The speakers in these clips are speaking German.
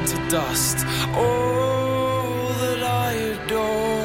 to dust. All that I adore.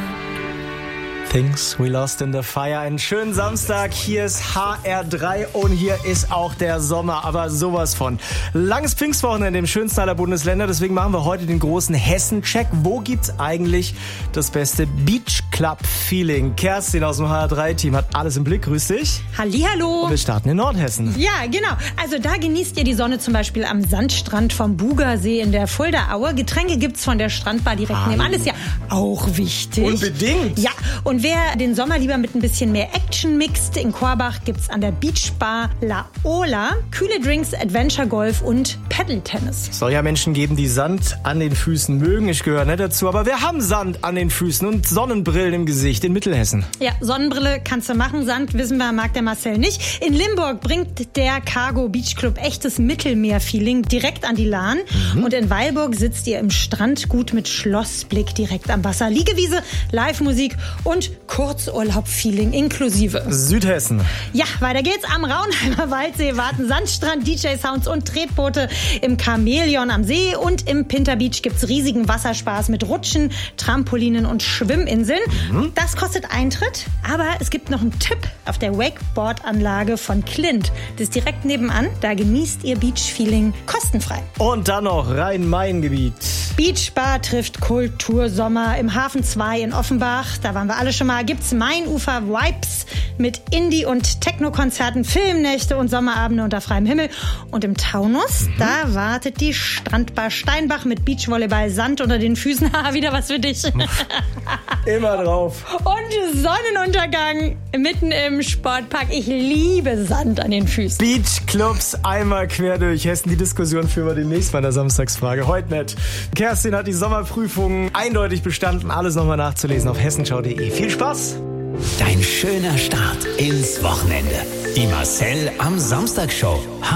Things We Lost in the Fire. Einen schönen Samstag. Hier ist HR3 und hier ist auch der Sommer, aber sowas von. Langes Pfingstwochenende im schönsten aller Bundesländer. Deswegen machen wir heute den großen Hessen-Check. Wo gibt's eigentlich das beste Beach-Club-Feeling? Kerstin aus dem HR3-Team hat alles im Blick. Grüß dich. Hallihallo. Und wir starten in Nordhessen. Ja, genau. Also da genießt ihr die Sonne zum Beispiel am Sandstrand vom Bugersee in der Fuldaaue. Getränke gibt's von der Strandbar direkt nebenan. Ist ja auch wichtig. Unbedingt. Ja, und wer den Sommer lieber mit ein bisschen mehr Action mixt, in Korbach gibt's an der Beachbar La Ola kühle Drinks, Adventure Golf und Paddle-Tennis. Es soll ja Menschen geben, die Sand an den Füßen mögen. Ich gehöre nicht dazu, aber wir haben Sand an den Füßen und Sonnenbrillen im Gesicht in Mittelhessen. Ja, Sonnenbrille kannst du machen. Sand, wissen wir, mag der Marcel nicht. In Limburg bringt der Cargo Beach Club echtes Mittelmeer-Feeling direkt an die Lahn. Und in Weilburg sitzt ihr im Strandgut mit Schlossblick direkt am Wasser. Liegewiese, Live-Musik und Kurzurlaub-Feeling inklusive. Südhessen. Ja, weiter geht's. Am Raunheimer Waldsee warten Sandstrand, DJ-Sounds und Tretboote im Chamäleon am See. Und im Pinter Beach gibt's riesigen Wasserspaß mit Rutschen, Trampolinen und Schwimminseln. Das kostet Eintritt, aber es gibt noch einen Tipp auf der Wakeboard-Anlage von Clint. Das ist direkt nebenan. Da genießt ihr Beach-Feeling kostenfrei. Und dann noch Rhein-Main-Gebiet. Beachbar trifft Kultursommer im Hafen 2 in Offenbach. Da waren wir alle schon mal. Gibt's Mainufer-Vibes mit Indie- und Techno-Konzerten, Filmnächte und Sommerabende unter freiem Himmel. Und im Taunus, da wartet die Strandbar Steinbach mit Beachvolleyball, Sand unter den Füßen. Wieder was für dich. Immer drauf. Und Sonnenuntergang mitten im Sportpark. Ich liebe Sand an den Füßen. Beachclubs einmal quer durch Hessen. Die Diskussion führen wir demnächst bei der Samstagsfrage. Heute nicht. Kerstin hat die Sommerprüfung eindeutig bestanden. Alles nochmal nachzulesen auf hessenschau.de. Viel Spaß! Dein schöner Start ins Wochenende. Die Marcel am Samstag Show.